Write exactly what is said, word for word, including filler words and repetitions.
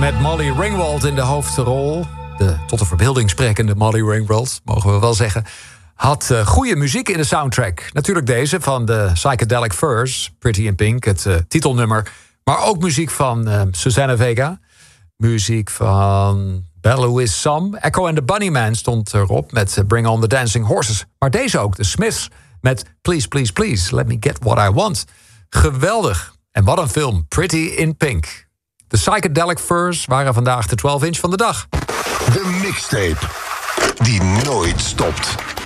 met Molly Ringwald in de hoofdrol. De tot de verbeelding sprekende Molly Ringwald, mogen we wel zeggen. Had uh, goede muziek in de soundtrack. Natuurlijk deze van de Psychedelic Furs, Pretty in Pink, het uh, titelnummer. Maar ook muziek van uh, Susanna Vega. Muziek van Belle Louise Sam. Echo and the Bunnymen stond erop met uh, Bring on the Dancing Horses. Maar deze ook, de Smiths met Please, Please, Please, Let me get what I want. Geweldig. En wat een film, Pretty in Pink. De Psychedelic Furs waren vandaag de twaalf inch van de dag. De mixtape die nooit stopt.